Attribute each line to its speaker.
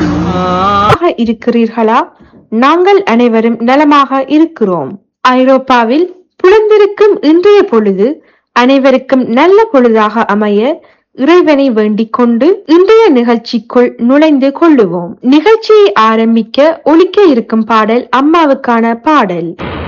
Speaker 1: இருக்கிறீர்களா? நாங்கள் அனைவரும் நலமாக இருக்கிறோம். ஐரோப்பாவில் புலந்திருக்கும் இன்றைய பொழுது அனைவருக்கும் நல்ல பொழுதாக அமைய இறைவனை வேண்டிக் கொண்டு இன்றைய நிகழ்ச்சிக்குள் நுழைந்து கொள்ளுவோம். நிகழ்ச்சியை ஆரம்பிக்க ஒலிக்க இருக்கும் பாடல் அம்மாவுக்கான பாடல்.